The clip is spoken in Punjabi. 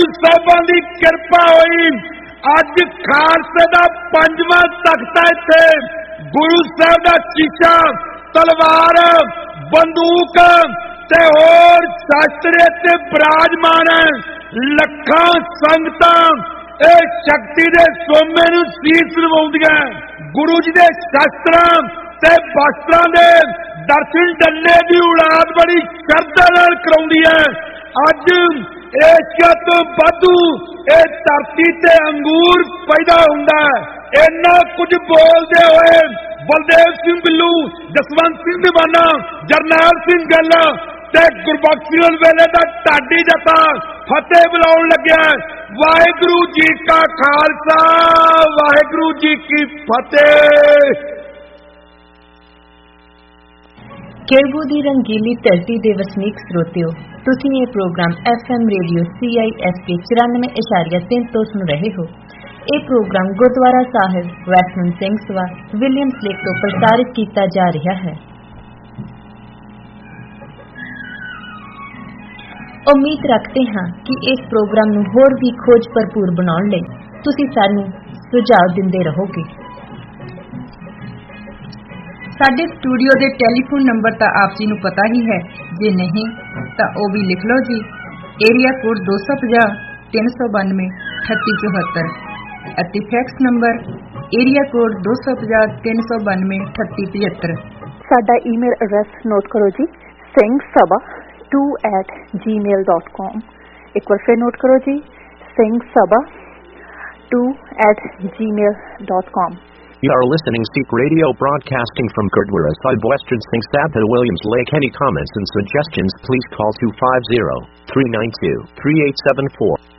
ਸਾਹਿਬਾਂ ਦੀ ਕਿਰਪਾ ਹੋਈ। ਅੱਜ ਖਾਲਸੇ ਦਾ 5ਵਾਂ ਤਖਤ ਹੈ ਇੱਥੇ। ਗੁਰੂ ਸਾਹਿਬ ਦਾ ਸ਼ੀਸ਼ਾ, ਤਲਵਾਰ, ਬੰਦੂਕ ਤੇ ਹੋਰ ਸ਼ਾਸਤਰ ਤੇ ਬਿਰਾਜਮਾਨ ਹੈ। ਲੱਖਾਂ ਸੰਗਤਾਂ ਇਹ ਸ਼ਕਤੀ ਦੇ ਸੋਮੇ ਨੂੰ ਸੀਸ ਨਿਵਾਉਂਦੀਆਂ। ਗੁਰੂ ਜੀ ਦੇ ਸ਼ਾਸਤਰਾਂ ਤੇ ਵਸਤਰਾਂ ਦੇ ਦਰਸ਼ਨ ਡੱਲੇ ਦੀ ਔਲਾਦ ਬੜੀ ਸ਼ਰਧਾ ਨਾਲ ਕਰਾਉਂਦੀ ਹੈ। ਅੱਜ ਏਸ਼ੀਆ ਤੋਂ ਵਾਧੂ ਇਹ ਧਰਤੀ ਤੇ ਅੰਗੂਰ ਪੈਦਾ ਹੁੰਦਾ ਹੈ। ਇੰਨਾ ਕੁਝ ਬੋਲਦੇ ਹੋਏ ਬਲਦੇਵ ਸਿੰਘ ਬਿੱਲੂ, ਜਸਵੰਤ ਸਿੰਘ ਦੀਵਾਨਾ, ਜਰਨੈਲ ਸਿੰਘ ਗਿੱਲ ਤੇ ਗੁਰਬਖਸ਼ ਸਿੰਘ ਵੇਲੇ ਦਾ ਢਾਡੀ ਜਥਾ ਫਤਿਹ ਬੁਲਾਉਣ ਲੱਗਿਆ। ਵਾਹਿਗੁਰੂ ਜੀ ਕਾ ਖਾਲਸਾ, ਵਾਹਿਗੁਰੂ ਜੀ ਕੀ ਫਤਿਹ। ਕੇਬੂ ਦੀ ਰੰਗੀਲੀ ਧਰਤੀ ਦੇ ਵਸਨੀਕ ਸਰੋਤਿਓ, ਤੁਸੀਂ ਇਹ ਪ੍ਰੋਗਰਾਮ FM ਰੇਡੀਓ CISK 94.3 ਤੋਂ ਸੁਣ ਰਹੇ ਹੋ। ਇਹ ਪ੍ਰੋਗਰਾਮ ਗੁਰਦੁਆਰਾ ਸਾਹਿਬ ਵੈਸਟਮਿੰਟ ਸਿੰਘ ਸਭਾ ਵਿਲੀਅਮਸ ਲੇਕ ਤੋਂ ਪ੍ਰਸਾਰਿਤ ਕੀਤਾ ਜਾ ਰਿਹਾ ਹੈ। ਉਮੀਦ ਰੱਖਦੇ ਹਾਂ ਕਿ ਇਸ ਪ੍ਰੋਗਰਾਮ ਨੂੰ ਹੋਰ ਵੀ ਖੋਜ ਭਰਪੂਰ ਬਣਾਉਣ ਲਈ ਤੁਸੀਂ ਸਾਨੂੰ ਸੁਝਾਅ ਦਿੰਦੇ ਰਹੋਗੇ। ਸਾਡੇ ਸਟੂਡੀਓ ਦੇ ਟੈਲੀਫੋਨ ਨੰਬਰ ਤਾਂ ਆਪ ਜੀ ਨੂੰ ਪਤਾ ਹੀ ਹੈ, ਜੇ ਨਹੀਂ ਤਾਂ ਉਹ ਵੀ ਲਿਖ ਲਓ ਜੀ। ਏਰੀਆ ਕੋਡ 250 392 3874 ਅਤੇ ਫੈਕਸ ਨੰਬਰ ਏਰੀਆ ਕੋਡ 250 392 3875। ਸਾਡਾ ਈਮੇਲ ਐਡਰੈਸ ਨੋਟ ਕਰੋ ਜੀ, singhsabha2@gmail.com। ਇੱਕ ਵਾਰ ਫਿਰ ਨੋਟ ਕਰੋ ਜੀ, singhsabha2@gmail.com। You are listening Sikh Radio broadcasting from Gurdwara Sahib Western Singh Sabha, Williams Lake. Any comments and suggestions, please call 250-392-3874.